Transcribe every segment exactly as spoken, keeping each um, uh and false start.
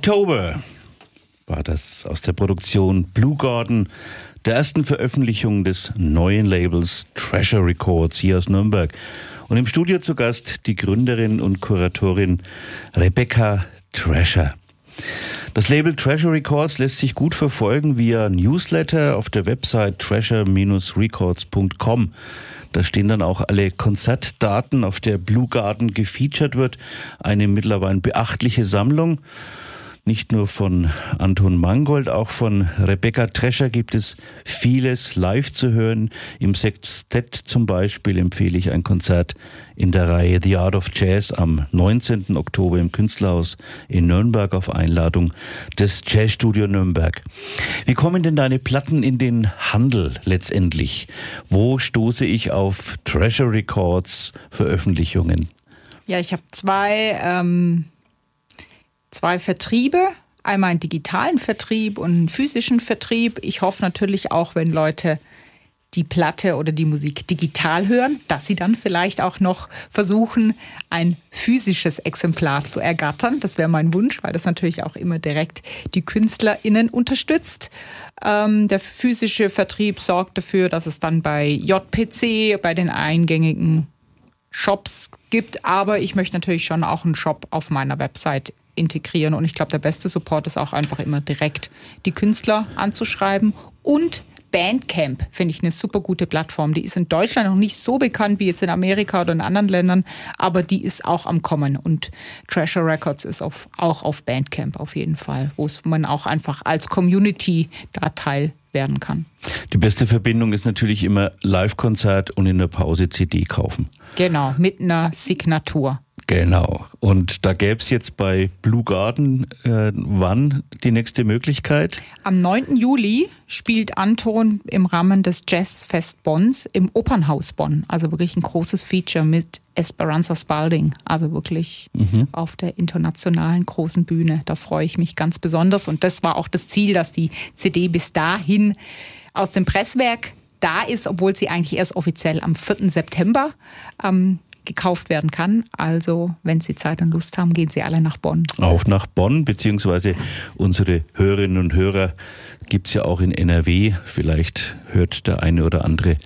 October war das aus der Produktion Blue Garden, der ersten Veröffentlichung des neuen Labels Treasure Records hier aus Nürnberg. Und im Studio zu Gast die Gründerin und Kuratorin Rebecca Treasure. Das Label Treasure Records lässt sich gut verfolgen via Newsletter auf der Website treasure Bindestrich records Punkt com. Da stehen dann auch alle Konzertdaten, auf der Blue Garden gefeatured wird. Eine mittlerweile beachtliche Sammlung. Nicht nur von Anton Mangold, auch von Rebecca Treasure gibt es vieles live zu hören. Im Sextett zum Beispiel empfehle ich ein Konzert in der Reihe The Art of Jazz am neunzehnten Oktober im Künstlerhaus in Nürnberg auf Einladung des Jazzstudio Nürnberg. Wie kommen denn deine Platten in den Handel letztendlich? Wo stoße ich auf Treasure Records Veröffentlichungen? Ja, ich habe zwei... Ähm Zwei Vertriebe, einmal einen digitalen Vertrieb und einen physischen Vertrieb. Ich hoffe natürlich auch, wenn Leute die Platte oder die Musik digital hören, dass sie dann vielleicht auch noch versuchen, ein physisches Exemplar zu ergattern. Das wäre mein Wunsch, weil das natürlich auch immer direkt die KünstlerInnen unterstützt. Ähm, der physische Vertrieb sorgt dafür, dass es dann bei J P C, bei den eingängigen Shops gibt. Aber ich möchte natürlich schon auch einen Shop auf meiner Website integrieren. Und ich glaube, der beste Support ist auch einfach immer direkt die Künstler anzuschreiben. Und Bandcamp finde ich eine super gute Plattform. Die ist in Deutschland noch nicht so bekannt wie jetzt in Amerika oder in anderen Ländern, aber die ist auch am Kommen. Und Treasure Records ist auf, auch auf Bandcamp auf jeden Fall, wo man auch einfach als Community da Teil werden kann. Die beste Verbindung ist natürlich immer Live-Konzert und in der Pause C D kaufen. Genau, mit einer Signatur. Genau. Und da gäbe es jetzt bei Blue Garden äh, wann die nächste Möglichkeit? Am neunten Juli spielt Anton im Rahmen des Jazzfest Bonns im Opernhaus Bonn. Also wirklich ein großes Feature mit Esperanza Spalding. Also wirklich mhm. auf der internationalen großen Bühne. Da freue ich mich ganz besonders. Und das war auch das Ziel, dass die C D bis dahin aus dem Presswerk da ist, obwohl sie eigentlich erst offiziell am vierten September ähm, gekauft werden kann. Also, wenn Sie Zeit und Lust haben, gehen Sie alle nach Bonn. Auf nach Bonn, beziehungsweise unsere Hörerinnen und Hörer gibt es ja auch in N R W. Vielleicht hört der eine oder andere.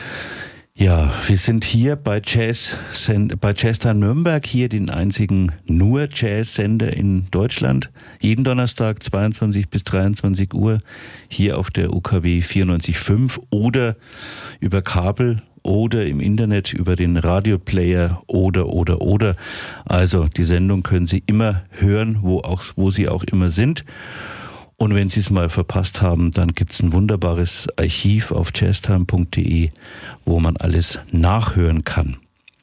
Ja, wir sind hier bei Jazz, bei Jazztime Nürnberg, hier den einzigen nur Jazz-Sender in Deutschland. Jeden Donnerstag zweiundzwanzig bis dreiundzwanzig Uhr hier auf der U K W vierundneunzig Komma fünf oder über Kabel oder im Internet über den Radioplayer oder, oder, oder. Also die Sendung können Sie immer hören, wo auch, wo Sie auch immer sind. Und wenn Sie es mal verpasst haben, dann gibt es ein wunderbares Archiv auf jazztime punkt de, wo man alles nachhören kann.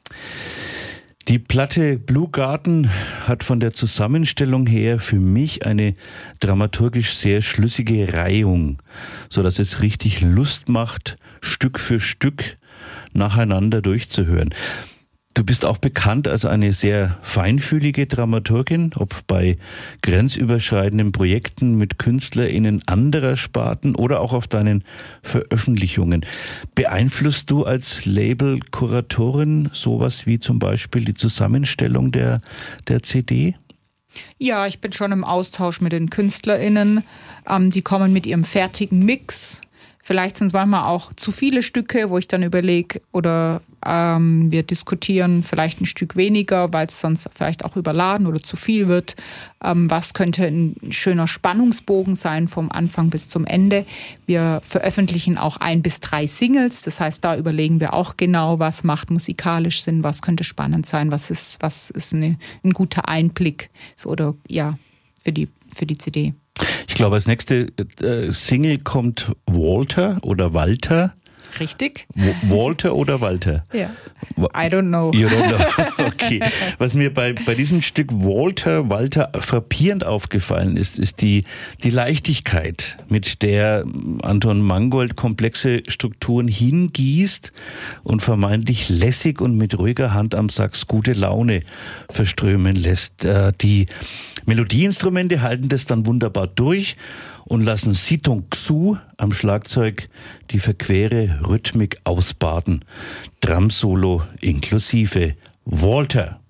Die Platte Blue Garden hat von der Zusammenstellung her für mich eine dramaturgisch sehr schlüssige Reihung, so dass es richtig Lust macht, Stück für Stück nacheinander durchzuhören. Du bist auch bekannt als eine sehr feinfühlige Dramaturgin, ob bei grenzüberschreitenden Projekten mit KünstlerInnen anderer Sparten oder auch auf deinen Veröffentlichungen. Beeinflusst du als Label-Kuratorin sowas wie zum Beispiel die Zusammenstellung der, der C D? Ja, ich bin schon im Austausch mit den KünstlerInnen. Ähm, die kommen mit ihrem fertigen Mix. Vielleicht sind es manchmal auch zu viele Stücke, wo ich dann überlege, oder ähm, wir diskutieren vielleicht ein Stück weniger, weil es sonst vielleicht auch überladen oder zu viel wird. Ähm, was könnte ein schöner Spannungsbogen sein vom Anfang bis zum Ende? Wir veröffentlichen auch ein bis drei Singles. Das heißt, da überlegen wir auch genau, was macht musikalisch Sinn, was könnte spannend sein, was ist, was ist eine, ein guter Einblick für, oder ja für die für die C D. Ich glaube, als nächste äh, Single kommt Walter oder Walter. Richtig. W- Walter oder Walter? Ja. I don't know. You don't know. Okay. Was mir bei, bei diesem Stück Walter, Walter frappierend aufgefallen ist, ist die, die Leichtigkeit, mit der Anton Mangold komplexe Strukturen hingießt und vermeintlich lässig und mit ruhiger Hand am Sax gute Laune verströmen lässt. Die Melodieinstrumente halten das dann wunderbar durch und lassen Sitong Xu am Schlagzeug die verquere Rhythmik ausbaden. Drum-Solo inklusive. Walter.